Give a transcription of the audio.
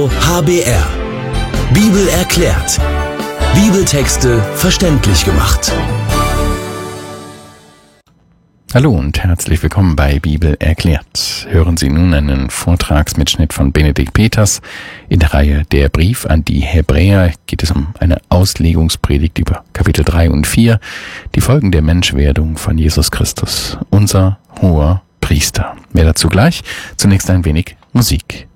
HBR. Bibel erklärt. Bibeltexte verständlich gemacht. Hallo und herzlich willkommen bei Bibel erklärt. Hören Sie nun einen Vortragsmitschnitt von Benedikt Peters. In der Reihe Der Brief an die Hebräer geht es um eine Auslegungspredigt über Kapitel 3 und 4, die Folgen der Menschwerdung von Jesus Christus, unser hoher Priester. Mehr dazu gleich. Zunächst ein wenig Musik.